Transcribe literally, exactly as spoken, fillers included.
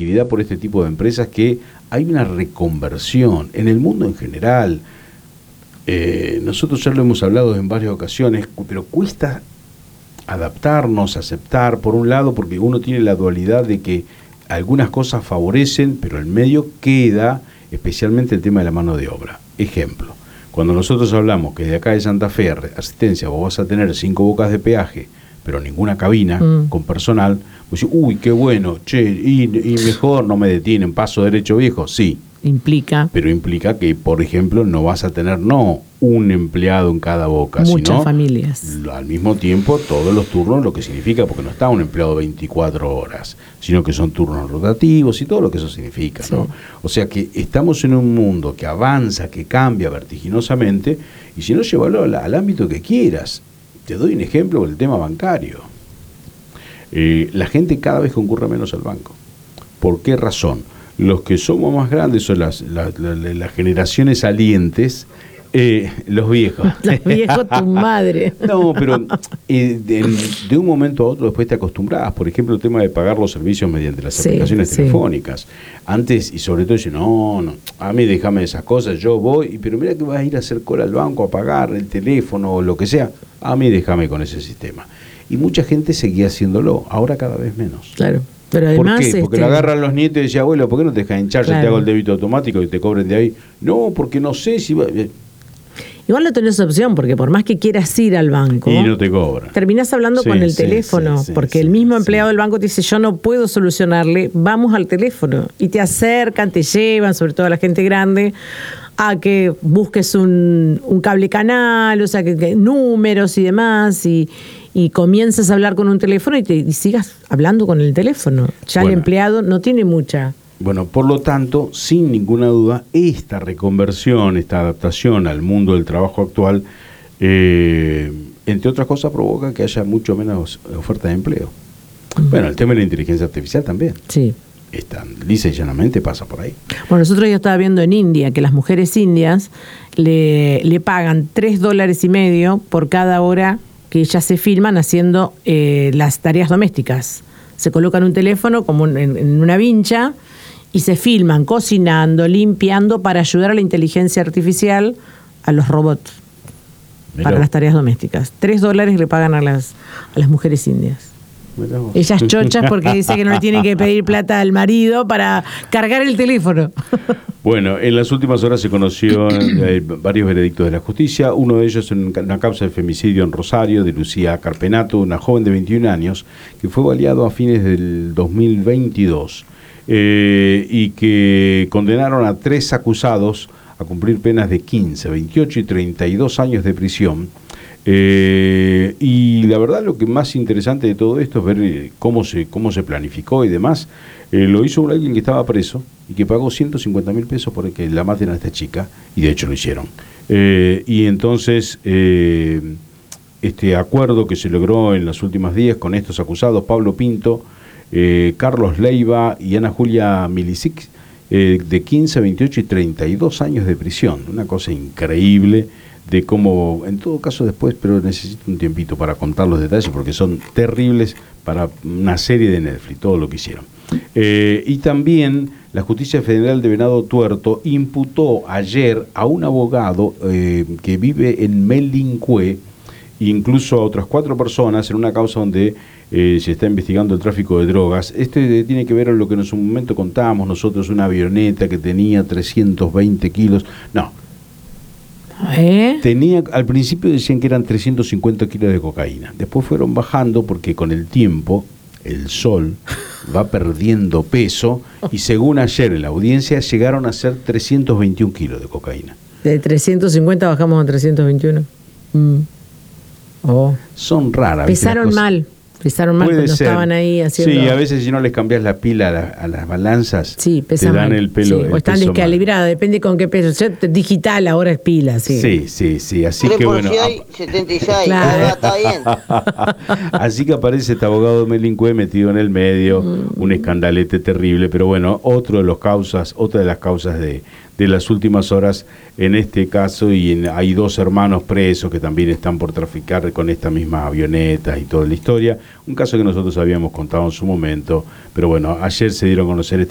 tranquilidad por este tipo de empresas que hay una reconversión en el mundo en general. Eh, nosotros ya lo hemos hablado en varias ocasiones, pero cuesta adaptarnos, aceptar, por un lado, porque uno tiene la dualidad de que algunas cosas favorecen, pero en medio queda especialmente el tema de la mano de obra. Ejemplo, cuando nosotros hablamos que de acá de Santa Fe, asistencia, vos vas a tener cinco bocas de peaje, pero ninguna cabina mm. con personal, pues uy, qué bueno, che, y, y mejor no me detienen, paso derecho viejo, sí. Implica. Pero implica que, por ejemplo, no vas a tener, no un empleado en cada boca, muchas sino familias. Al mismo tiempo todos los turnos, lo que significa, porque no está un empleado veinticuatro horas, sino que son turnos rotativos y todo lo que eso significa, sí. ¿no? O sea que estamos en un mundo que avanza, que cambia vertiginosamente, y si no, llévalo al, al ámbito que quieras. Te doy un ejemplo con el tema bancario. Eh, la gente cada vez concurre menos al banco. ¿Por qué razón? Los que somos más grandes son las, las, las, las generaciones salientes, eh, los viejos. Los viejos, tu madre. No, pero eh, de, de un momento a otro después te acostumbras. Por ejemplo, el tema de pagar los servicios mediante las sí, aplicaciones sí. telefónicas. Antes, y sobre todo, dicen, no, no, a mí déjame esas cosas, yo voy, pero mira que vas a ir a hacer cola al banco a pagar el teléfono o lo que sea. A mí déjame con ese sistema. Y mucha gente seguía haciéndolo, ahora cada vez menos. Claro. Pero además, ¿por qué? Porque este... lo agarran los nietos y decían, abuelo, ¿por qué no te dejas hinchar? Claro. Yo te hago el débito automático y te cobren de ahí. No, porque no sé si va... Igual no tenés opción, porque por más que quieras ir al banco... Y no te cobran. Terminás hablando sí, con el sí, teléfono, sí, sí, porque sí, el mismo sí, empleado sí. del banco te dice, yo no puedo solucionarle, vamos al teléfono. Y te acercan, te llevan, sobre todo a la gente grande, a que busques un, un cable canal, o sea, que, que números y demás, y... y comienzas a hablar con un teléfono y, te, y sigas hablando con el teléfono. Ya bueno, el empleado no tiene mucha... Bueno, por lo tanto, sin ninguna duda, esta reconversión, esta adaptación al mundo del trabajo actual, eh, entre otras cosas, provoca que haya mucho menos oferta de empleo. Uh-huh. Bueno, el tema de la inteligencia artificial también. Sí. Esta, lisa y llanamente pasa por ahí. Bueno, nosotros ya estaba viendo en India que las mujeres indias le, le pagan tres dólares y medio por cada hora que ellas se filman haciendo eh, las tareas domésticas. Se colocan un teléfono como en, en una vincha y se filman cocinando, limpiando para ayudar a la inteligencia artificial, a los robots, Mirá. para las tareas domésticas. Tres dólares le pagan a las, a las mujeres indias. Ellas chochas porque dice que no le tienen que pedir plata al marido para cargar el teléfono. Bueno, en las últimas horas se conoció eh, varios veredictos de la justicia. Uno de ellos en una causa de femicidio en Rosario de Lucía Carpenato, una joven de veintiún años que fue baleado a fines del dos mil veintidós eh, y que condenaron a tres acusados a cumplir penas de quince, veintiocho y treinta y dos años de prisión. Eh, y la verdad lo que más interesante de todo esto es ver eh, cómo se cómo se planificó y demás. Eh, lo hizo alguien que estaba preso y que pagó ciento cincuenta mil pesos por que la maten a esta chica, y de hecho lo hicieron. Eh, y entonces eh, este acuerdo que se logró en los últimos días con estos acusados, Pablo Pinto, eh, Carlos Leiva y Ana Julia Milicic, eh, de quince, veintiocho y treinta y dos años de prisión. Una cosa increíble de cómo, en todo caso después, pero necesito un tiempito para contar los detalles porque son terribles para una serie de Netflix, todo lo que hicieron. Eh, y también la Justicia Federal de Venado Tuerto imputó ayer a un abogado eh, que vive en Melincué, incluso a otras cuatro personas en una causa donde eh, se está investigando el tráfico de drogas. Este tiene que ver con lo que en su momento contábamos nosotros, una avioneta que tenía trescientos veinte kilos. No. ¿Eh? Tenía, al principio decían que eran trescientos cincuenta kilos de cocaína. Después fueron bajando porque con el tiempo el sol va perdiendo peso y según ayer en la audiencia llegaron a ser trescientos veintiún kilos de cocaína. De trescientos cincuenta bajamos a trescientos veintiuno. Mm. Oh. Son raras. Pesaron mal. Pesaron mal cuando ser. estaban ahí haciendo... Sí, a veces si no les cambias la pila a, la, a las balanzas, sí, te dan mal. el pelo. Sí, el o están descalibradas, depende con qué peso. Digital ahora es pila, sí. Sí, sí, sí. Así tres que por bueno. seis, setenta y seis, claro. Está bien. Así que aparece este abogado Melincué metido en el medio, mm. un escandalete terrible, pero bueno, otro de los causas, otra de las causas de, de las últimas horas en este caso, y en, hay dos hermanos presos que también están por traficar con esta misma avioneta y toda la historia. Un caso que nosotros habíamos contado en su momento, pero bueno, ayer se dieron a conocer este